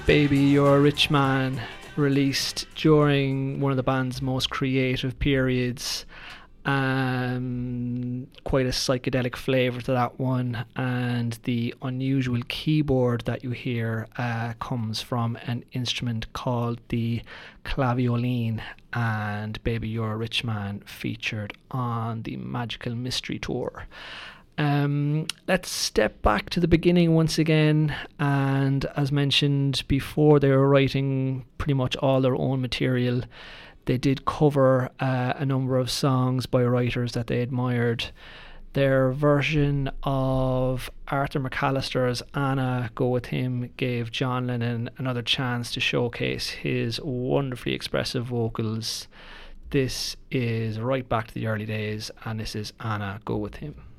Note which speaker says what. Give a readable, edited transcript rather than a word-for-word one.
Speaker 1: Baby You're a Rich Man, released during one of the band's most creative periods. Quite a psychedelic flavour to that one, and the unusual keyboard that you hear comes from an instrument called the clavioline, and Baby You're a Rich Man featured on the Magical Mystery Tour. Let's step back to the beginning once again, and as mentioned before, they were writing pretty much all their own material. They did cover a number of songs by writers that they admired. Their version of Arthur McAllister's Anna, Go With Him, gave John Lennon another chance to showcase his wonderfully expressive vocals. This is right back to the early days, and this is Anna, Go With Him.